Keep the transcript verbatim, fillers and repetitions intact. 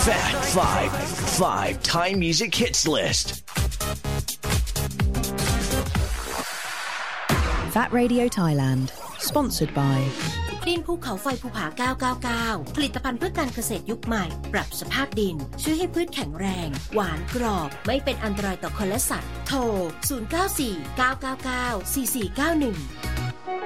Fat Five Five Thai Music Hits List Fat Radio Thailand Sponsored by ดินภูเขาไฟภูผาเก้าเก้าเก้าผลิตภัณฑ์เพื่อการเกษตรยุคใหม่ปรับสภาพดินช่วยให้พืชแข็งแรงหวานกรอบไม่เป็นอันตรายต่อคนและสัตว์โทรศูนย์ เก้า สี่ เก้า เก้า เก้า สี่ สี่ เก้า หนึ่ง